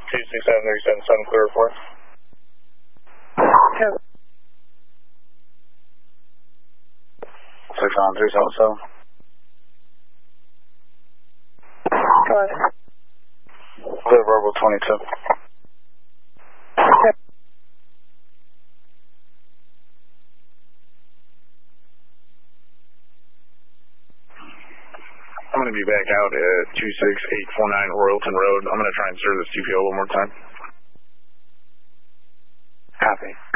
26737, clear report. Yeah. 69377. Go ahead. Clear verbal 22. Okay. I'm going to be back out at 26849 Royalton Road. I'm going to try and serve this TPO one more time. Copy.